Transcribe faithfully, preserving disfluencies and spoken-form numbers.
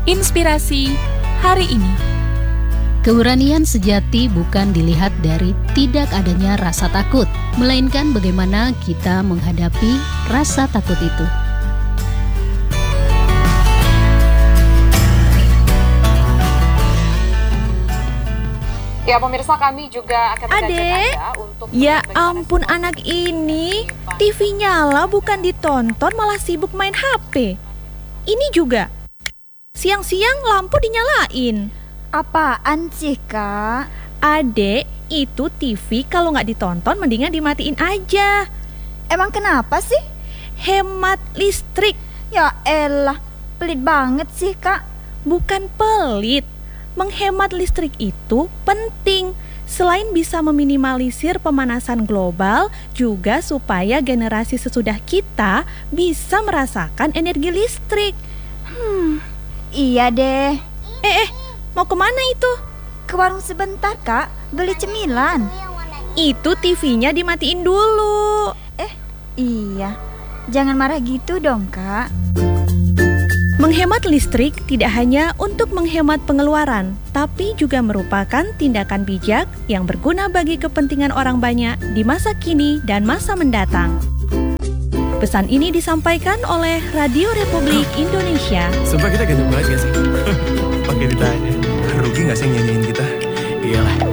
Inspirasi hari ini. Keberanian sejati bukan dilihat dari tidak adanya rasa takut, melainkan bagaimana kita menghadapi rasa takut itu. Ya pemirsa, kami juga akan mengajak Adek, Anda untuk ya ampun anak ini, T V nyala bukan ditonton malah sibuk main H P. Ini juga, siang-siang lampu dinyalain. Apaan sih, Kak? Adek, itu T V kalau nggak ditonton mendingan dimatiin aja. Emang kenapa sih? Hemat listrik. Ya elah, pelit banget sih, Kak. Bukan pelit. Menghemat listrik itu penting. Selain bisa meminimalisir pemanasan global, juga supaya generasi sesudah kita bisa merasakan energi listrik. Hmm, iya deh. Eh, eh, mau kemana itu? Ke warung sebentar, Kak. Beli cemilan. Itu T V-nya dimatiin dulu. Eh, iya. Jangan marah gitu dong, Kak. Menghemat listrik tidak hanya untuk menghemat pengeluaran, tapi juga merupakan tindakan bijak yang berguna bagi kepentingan orang banyak di masa kini dan masa mendatang. Pesan ini disampaikan oleh Radio Republik Indonesia. Sumpah kita ganteng banget gak sih? Pakai ditanya. Rugi gak sih nyanyiin kita? Iyalah.